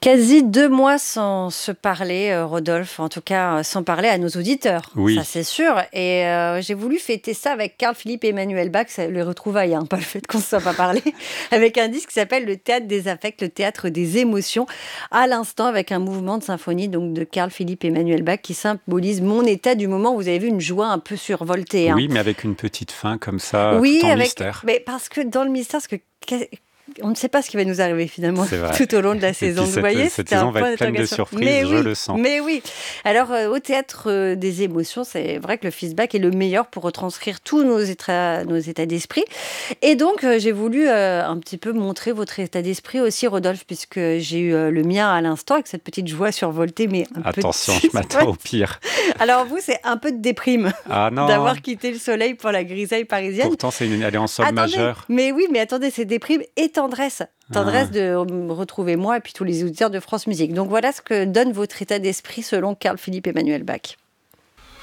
Quasi 2 mois sans se parler, Rodolphe, en tout cas, sans parler à nos auditeurs, Oui. ça c'est sûr et j'ai voulu fêter ça avec Carl Philipp Emanuel Bach, c'est les retrouvailles, pas le fait qu'on ne se soit pas parlé, avec un disque qui s'appelle Le Théâtre des affects, le théâtre des émotions, à l'instant avec un mouvement de symphonie donc de Carl Philipp Emanuel Bach qui symbolise mon état du moment. Vous avez vu une joie un peu survoltée, Oui, mais avec une petite fin comme ça, tout Oui, en avec mystère. mais parce que dans le mystère, parce que on ne sait pas ce qui va nous arriver finalement C'est vrai. tout au long de la Et saison. puis Vous voyez, cette c'était un saison va point être pleine de d'interrogation. surprises, je le sens. Mais oui. Alors, au théâtre des émotions, c'est vrai que le feedback est le meilleur pour retranscrire tous nos états d'esprit. Et donc, j'ai voulu un petit peu montrer votre état d'esprit aussi, Rodolphe, puisque j'ai eu le mien à l'instant, avec cette petite joie survoltée, mais un peu Attention, je m'attends au pire. Alors vous, c'est un peu de déprime Ah non, d'avoir quitté le soleil pour la grisaille parisienne. pourtant elle est en sol Attendez, majeur. mais oui, mais attendez, c'est déprime et tendresse. Tendresse Ah. de me retrouver moi et puis tous les auditeurs de France Musique. Donc voilà ce que donne votre état d'esprit selon Carl Philipp Emanuel Bach.